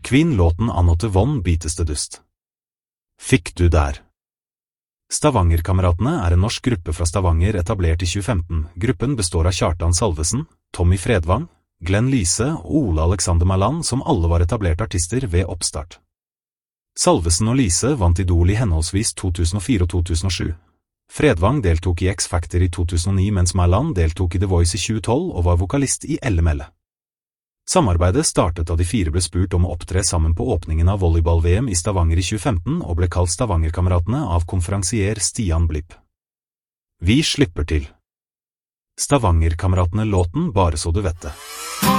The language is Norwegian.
Queen-låten Another One biteste dust. Fikk du der? Stavangerkameratene er en norsk gruppe fra Stavanger etablert i 2015. Gruppen består av Kjartan Salvesen, Tommy Fredvang, Glenn Lise og Ole Alexander Mæland, som alle var etablerte artister ved oppstart. Salvesen og Lise vant Idol i henholdsvis 2004 og 2007. Fredvang deltok i X-Factor i 2009, mens Mæland deltok i The Voice i 2012 og var vokalist i LML. Samarbeidet startet da de fire ble spurt om å opptre sammen på åpningen av volleyball-VM i Stavanger i 2015 og ble kalt Stavangerkameratene av konferansier Stian Blipp. Vi slipper til. Stavangerkameratene-låten Bare så du vet det.